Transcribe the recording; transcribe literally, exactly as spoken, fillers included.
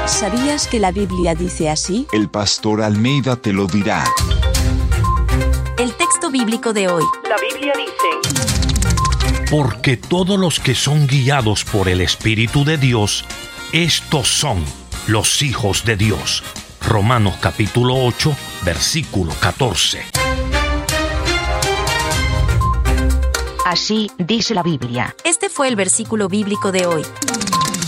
¿Sabías que la Biblia dice así? El pastor Almeida te lo dirá. El texto bíblico de hoy. La Biblia dice: Porque todos los que son guiados por el Espíritu de Dios, estos son los hijos de Dios. Romanos capítulo ocho, versículo catorce. Así dice la Biblia. Este fue el versículo bíblico de hoy.